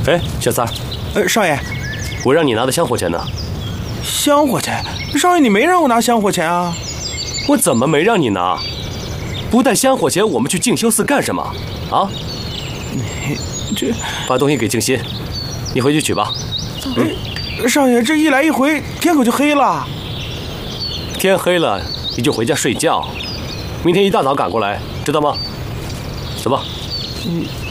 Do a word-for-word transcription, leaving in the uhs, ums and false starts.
哎，小三儿， 呃，少爷， 我让你拿的香火钱呢？ 香火钱？少爷，你没让我拿香火钱啊？ 我怎么没让你拿？不带香火钱，我们去静修寺干什么？啊？ 你这把东西给静心，你回去取吧。 嗯，少爷，这一来一回，天可就黑了。 天黑了，你就回家睡觉。明天一大早赶过来，知道吗？走吧。 嗯。